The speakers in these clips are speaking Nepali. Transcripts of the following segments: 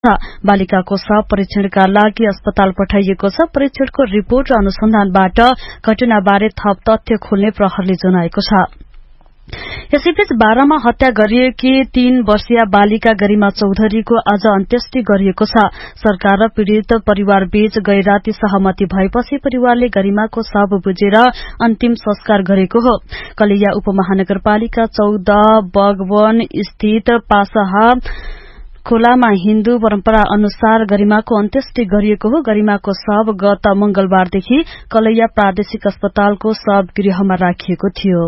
बालिकाको शव परीक्षणका लागि अस्पताल पठाइएको छ। परीक्षणको रिपोर्ट र अनुसन्धानबाट घटनाबारे थप तथ्य खोल्ने प्रहरीले जनाएको छ। यसैबीच बारामा हत्या गरिएकी 3 वर्षीय बालिका गरिमा चौधरीको आज अन्त्येष्टि गरिएको छ। सरकार र पीड़ित परिवारबीच गैराती सहमति भएपछि परिवारले गरिमाको शव बुझेर अन्तिम संस्कार गरेको हो। कलैया उपमहानगरपालिका 14 बगवन स्थित पासहा खोलामा हिन्दू परम्परा अनुसार गरिमाको अन्त्येष्टि गरिएको हो। गरिमाको शव गत मंगलबारदेखि कलैया प्रादेशिक अस्पतालको शव गृहमा राखिएको थियो।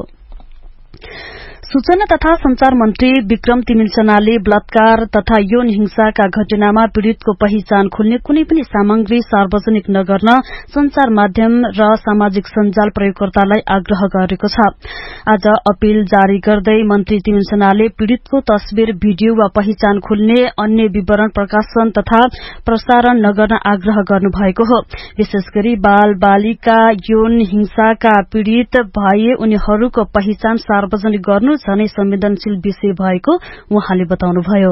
सूचना तथा संचार मन्त्री विक्रम तिमिल्सनाले बलात्कार तथा यौन हिंसाका घटनामा पीड़ितको पहिचान खोल्ने कुनै पनि सामग्री सार्वजनिक नगर्न संचार माध्यम र सामाजिक सञ्जाल प्रयोगकर्तालाई आग्रह गरेको छ। आज अपील जारी गर्दै मन्त्री तिमिल्सनाले पीड़ितको तस्बिर, भिडियो वा पहिचान खोल्ने अन्य विवरण प्रकाशन तथा प्रसारण नगर्न आग्रह गर्नुभएको हो। विशेष गरी बाल बालिका यौन हिंसाका पीड़ित भए उनीहरूको पहिचान सार्वजनिक गर्नु झनै संवेदनशील विषय भएको उहाँले बताउनुभयो।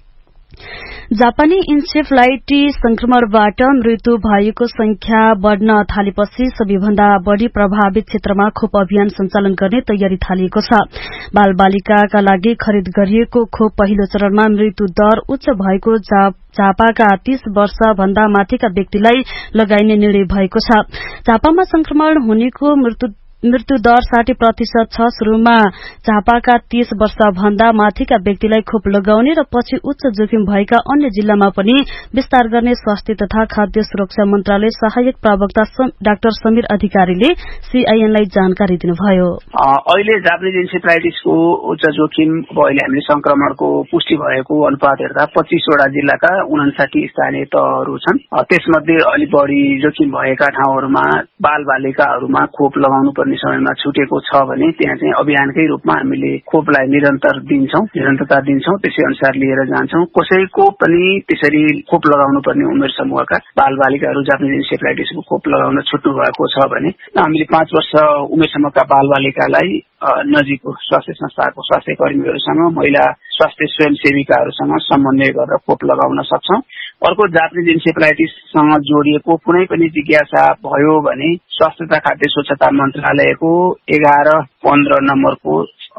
जापानी इन्सेफ्लाइटिस संक्रमणबाट मृत्यु भएको संख्या बढ़न थालेपछि सबैभन्दा बढ़ी प्रभावित क्षेत्रमा खोप अभियान सञ्चालन गर्ने तयारी थालिएको छ। बाल बालिकाका लागि खरिद गरिएको खोप पहिलो चरणमा मृत्यु दर उच्च भएको झापाका 30 वर्ष भन्दा माथिका व्यक्तिलाई लगाइने निर्णय भएको छ। झापामा संक्रमण हुनेको मृत्यु दर 60% छ। शुरूमा झापाका 30 वर्ष भन्दा माथिका व्यक्तिलाई खोप लगाउने र पछि उच्च जोखिम भएका अन्य जिल्लामा पनि विस्तार गर्ने स्वास्थ्य तथा खाद्य सुरक्षा मन्त्रालय सहायक प्रवक्ता डाक्टर समीर अधिकारीले सीआईएनलाई जानकारी दिनुभयो। अहिले जापानिज इन्सेफ्लाइटिसको उच्च जोखिम अहिले हामीले संक्रमणको पुष्टि भएको अनुपात हेर्दा 25 वटा जिल्लाका 59 स्थानीय तहहरू छन्। त्यसमध्ये अलि बढ़ी जोखिम भएका ठाउँहरूमा बाल बालिकाहरूमा खोप लगाउनु पर्ने समयमा छुटेको छ भने त्यहाँ चाहिँ अभियानकै रूपमा हामीले खोपलाई निरन्तरता दिन्छौं। त्यसै अनुसार लिएर जान्छौं। कसैको पनि त्यसरी खोप लगाउनु पर्ने उमेर समूहका बाल बालिकाहरू जापानिज इन्सेफ्लाइटिसको खोप लगाउन छुट्नु भएको छ भने हामीले 5 वर्ष उमेरसम्मका बाल बालिकालाई नजिकको स्वास्थ्य संस्थाको स्वास्थ्य कर्मीहरूसँग, महिला स्वास्थ्य स्वयंसेविकाहरूसँग समन्वय गरेर खोप लगाउन सक्छौं। अर्को जापानिज इन्सेफ्लाइटिससँग जोडिएको कुनै पनि जिज्ञासा भयो भने स्वास्थ्य तथा खाद्य स्वच्छता मन्त्रालयको 1115 नम्बरको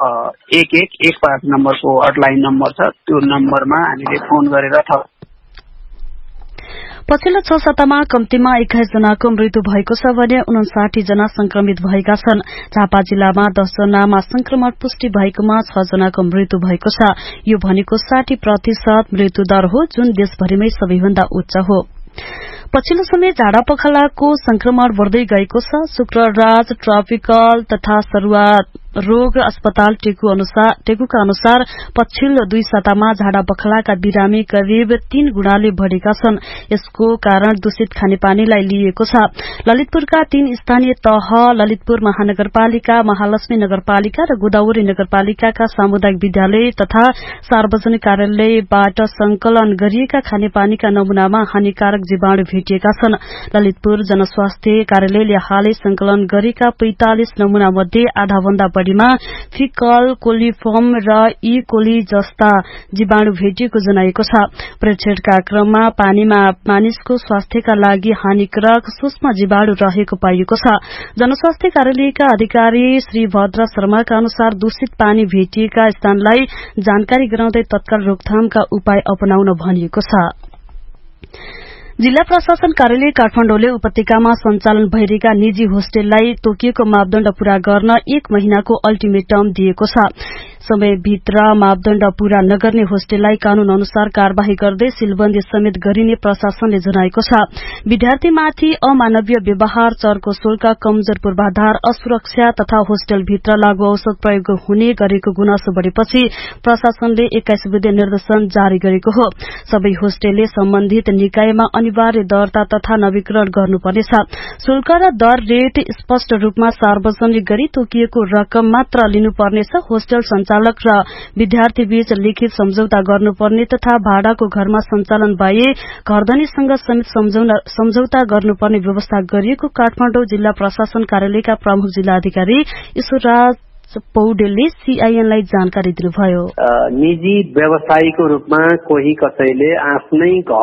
1115 नम्बरको हटलाइन नम्बर छ। त्यो नम्बरमा हामीले फोन गरेर पछिल्लो 6 सातामा कम्तीमा 21 जनाको मृत्यु भएको छ भने 59 जना संक्रमित भएका छन्। झापा जिल्लामा 10 जनामा संक्रमण पुष्टि भएकोमा 6 जनाको मृत्यु भएको छ। यो भनेको 60% मृत्यु दर हो, जुन देशभरिमै सबैभन्दा उच्च हो। पछिल्लो समय झाडा पखालाको संक्रमण बढ़दै गएको छ। शुक्रराज ट्रपिकल तथा सरुवा रोग अस्पताल टेकुका अनुसार पछिल्लो 2 सातामा झाडा पखालाका बिरामी करिब 3 गुणाले बढ़ेका छन्। यसको कारण दूषित खानेपानीलाई लिएको छ। ललितपुरका 3 स्थानीय तह ललितपुर महानगरपालिका, महालक्ष्मी नगरपालिका र गोदावरी नगरपालिकाका सामुदायिक विद्यालय तथा सार्वजनिक कार्यालयबाट संकलन गरिएका खानेपानीका नमूनामा हानिकारक जीवाणु भेटिएका छन्। ललितपुर जनस्वास्थ्य कार्यालयले हालै संकलन गरेका 45 नमूना मध्ये आधा भन्दा बढ़ीमा फिकल, कोलिफर्म र ई कोली जस्ता जीवाणु भेटिएको जनाएको छ। परीक्षणका क्रममा पानीमा मानिसको स्वास्थ्यका लागि हानिकारक सूक्ष्म जीवाणु रहेको पाइएको छ। जनस्वास्थ्य कार्यालयका अधिकारी श्री भद्र शर्माका अनुसार दूषित पानी भेटिएका स्थानलाई जानकारी गराउँदै तत्काल रोकथामका उपाय अपनाउन भनिएको छ। जिल्ला प्रशासन कार्यालय काठमाडौँले उपत्यकामा सञ्चालन भइरहेका निजी होस्टेललाई तोकिएको मापदण्ड पूरा गर्न 1 महिनाको अल्टिमेटम दिएको छ। समयभित्र मापदण्ड पूरा नगर्ने होस्टेललाई कानून अनुसार कार्यवाही गर्दै सीलबन्दी समेत गरिने प्रशासनले जनाएको छ। विद्यार्थीमाथि अमानवीय व्यवहार, चर्को शुल्क, कमजोर पूर्वाधार, असुरक्षा तथा होस्टेलभित्र लागू औषध प्रयोग हुने गरेको गुनासो बढ़ेपछि प्रशासनले 21 बुधे निर्देशन जारी गरेको हो। सबै होस्टेलले सम्बन्धित निकायमा अनिवार्य दर्ता तथा नवीकरण गर्नुपर्नेछ। शुल्क र दर रेट स्पष्ट रूपमा सार्वजनिक गरी तोकिएको रकम मात्र लिनुपर्नेछ। होस्टेल संचालक र विद्यार्थी बीच लिखित सम्झौता गर्नुपर्ने तथा भाडाको घरमा सञ्चालन भए घरधनीसँग समेत सम्झौता गर्नुपर्ने व्यवस्था गरिएको काठमाडौँ जिल्ला प्रशासन कार्यालयका प्रमुख जिल्ला अधिकारी ईश्वरराज पौडेलले सीआईएनलाई जानकारी दिनुभयो। निजी व्यवसायीको रूपमा कोही कसैले आफ्नै